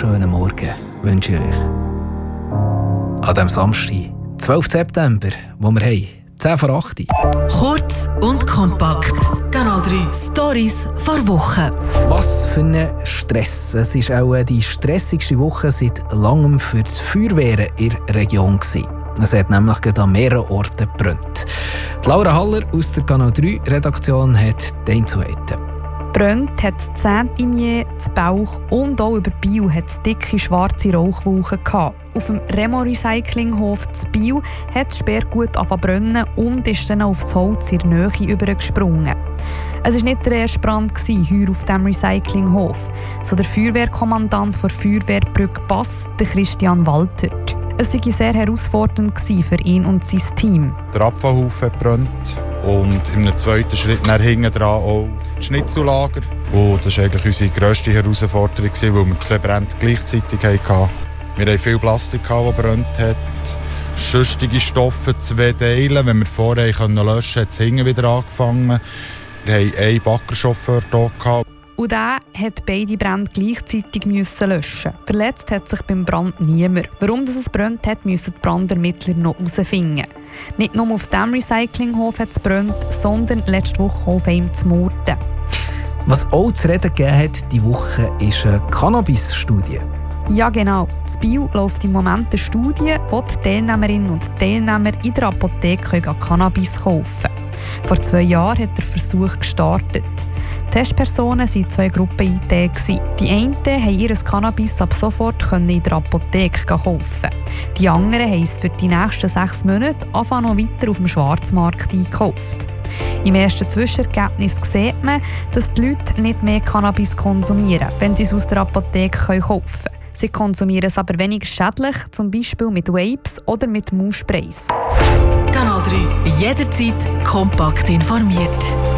wunderschönen Morgen wünsche ich euch. An diesem Samstag, 12. September, wo wir haben, 10 vor 8. Kurz und kompakt. Kanal 3 Stories vor Wochen. Was für ein Stress. Es war auch die stressigste Woche seit langem für die Feuerwehren in der Region. Es hat nämlich an mehreren Orten gebrannt. Laura Haller aus der Kanal 3 Redaktion hat die Einzelheiten. Brennt hat das Zentimier, das Bauch und auch über Biel hat es dicke schwarze Rauchwolken gehabt. Auf dem Remo-Recyclinghof zu Biel hat das Sperrgut angefangen und ist dann auf das Holz in der Nähe übergesprungen. Es war nicht der erste Brand heuer auf dem Recyclinghof, so der Feuerwehrkommandant der Feuerwehrbrücke Bass, der Christian Waltert. Es war sehr herausfordernd für ihn und sein Team. Der Abfallhaufen brennt und im zweiten Schritt hinten dran auch das Schnitzellager. Und das war eigentlich unsere grösste Herausforderung, weil wir 2 Brände gleichzeitig hatten. Wir hatten viel Plastik, das brennt hat, schüssige Stoffe, 2 Teile. Wenn wir vorher löschen konnten, hat es hinten wieder angefangen. Wir hatten einen Baggerchauffeur hier. Und der musste beide Brände gleichzeitig löschen. Verletzt hat sich beim Brand niemand. Warum es brennt hat, müssen die Brandermittler noch herausfinden. Nicht nur auf dem Recyclinghof hat es brennt, sondern letzte Woche auf einem zu Murten. Was auch zu reden gegeben hat diese Woche, ist eine Cannabis-Studie. Ja genau, in Biel läuft im Moment eine Studie, wo die Teilnehmerinnen und Teilnehmer in der Apotheke Cannabis kaufen können. Vor 2 Jahren hat der Versuch gestartet. Testpersonen waren in 2 Gruppen eingeteilt. Die einen haben ihr Cannabis ab sofort in der Apotheke kaufen. Die anderen haben es für die nächsten 6 Monate noch weiter auf dem Schwarzmarkt eingekauft. Im ersten Zwischenergebnis sieht man, dass die Leute nicht mehr Cannabis konsumieren, wenn sie es aus der Apotheke kaufen können. Sie konsumieren es aber weniger schädlich, zum Beispiel mit Vapes oder mit Maussprays. Kanal 3 jederzeit kompakt informiert.